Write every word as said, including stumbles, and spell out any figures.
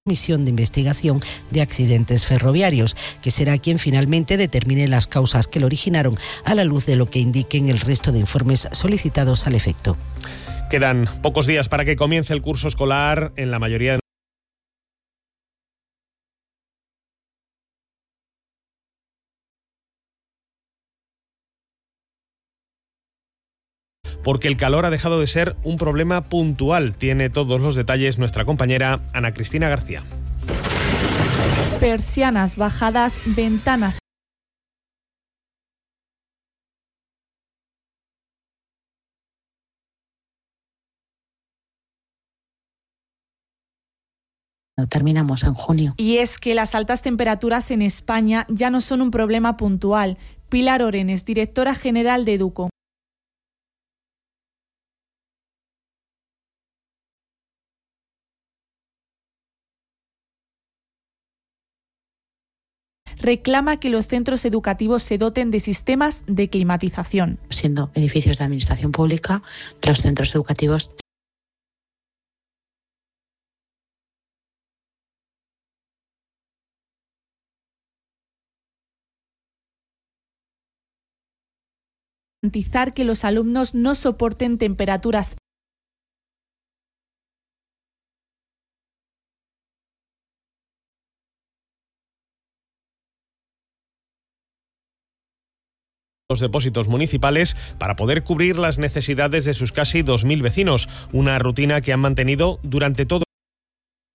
Comisión de Investigación de Accidentes Ferroviarios, que será quien finalmente determine las causas que lo originaron, a la luz de lo que indiquen el resto de informes solicitados al efecto. Quedan pocos días para que comience el curso escolar en la mayoría de porque el calor ha dejado de ser un problema puntual. Tiene todos los detalles nuestra compañera Ana Cristina García. Persianas bajadas, ventanas. Terminamos en junio. Y es que las altas temperaturas en España ya no son un problema puntual. Pilar Orenes, directora general de Educo. Reclama que los centros educativos se doten de sistemas de climatización. Siendo edificios de administración pública, los centros educativos garantizar que los alumnos no soporten temperaturas los depósitos municipales para poder cubrir las necesidades de sus casi dos mil vecinos, una rutina que han mantenido durante todo